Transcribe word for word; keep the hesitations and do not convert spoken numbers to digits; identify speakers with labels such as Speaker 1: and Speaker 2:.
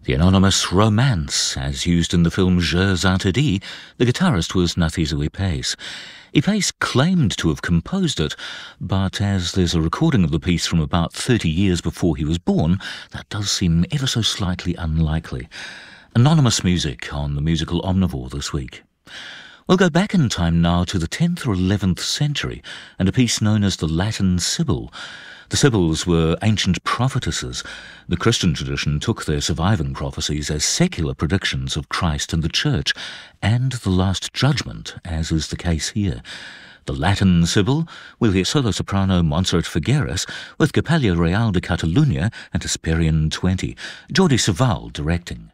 Speaker 1: The anonymous Romance, as used in the film Jeux Interdits, the guitarist was Nathizwe Pace. Pace claimed to have composed it, but as there's a recording of the piece from about thirty years before he was born, that does seem ever so slightly unlikely. Anonymous music on the Musical Omnivore this week. We'll go back in time now to the tenth or eleventh century and a piece known as the Latin Sibyl. The Sibyls were ancient prophetesses. The Christian tradition took their surviving prophecies as secular predictions of Christ and the Church, and the Last Judgment, as is the case here. The Latin Sibyl, we'll hear solo soprano Montserrat Figueras with Capella Real de Catalunya and Hesperian twenty, Jordi Savall directing.